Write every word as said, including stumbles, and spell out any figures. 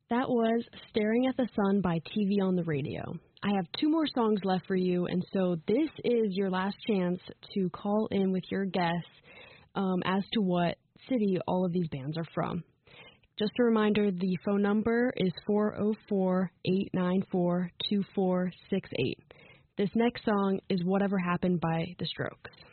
That was Staring at the Sun by T V on the Radio. I have two more songs left for you, and so this is your last chance to call in with your guess um, as to what city all of these bands are from. Just a reminder, the phone number is four oh four, eight nine four, two four six eight. This next song is Whatever Happened by The Strokes.